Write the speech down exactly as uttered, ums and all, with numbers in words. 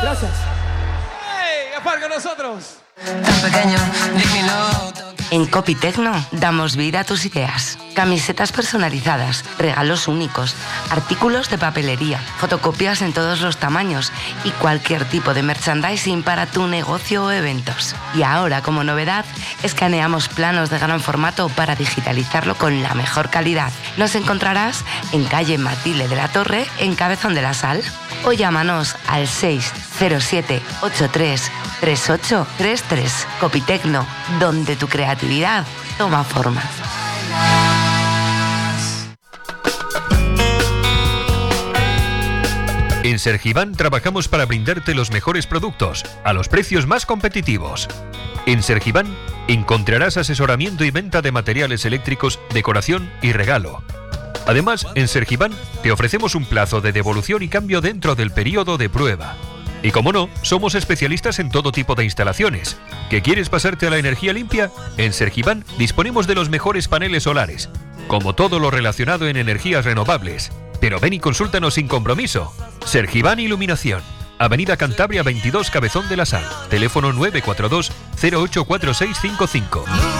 Gracias. ¡Hey! ¡Apar con nosotros! En Copitecno damos vida a tus ideas. Camisetas personalizadas, regalos únicos, artículos de papelería, fotocopias en todos los tamaños y cualquier tipo de merchandising para tu negocio o eventos. Y ahora, como novedad, escaneamos planos de gran formato para digitalizarlo con la mejor calidad. Nos encontrarás en calle Matilde de la Torre, en Cabezón de la Sal. O llámanos al seis cero siete ocho tres tres ocho tres tres. Copitecno, donde tu creatividad toma forma. En Sergiván trabajamos para brindarte los mejores productos a los precios más competitivos. En Sergiván encontrarás asesoramiento y venta de materiales eléctricos, decoración y regalo. Además, en Sergiván te ofrecemos un plazo de devolución y cambio dentro del periodo de prueba. Y como no, somos especialistas en todo tipo de instalaciones. ¿Que quieres pasarte a la energía limpia? En Sergiván disponemos de los mejores paneles solares, como todo lo relacionado en energías renovables. Pero ven y consúltanos sin compromiso. Sergiván Iluminación, Avenida Cantabria veintidós, Cabezón de la Sal. Teléfono nueve cuatro dos cero ocho cuatro seis cinco cinco.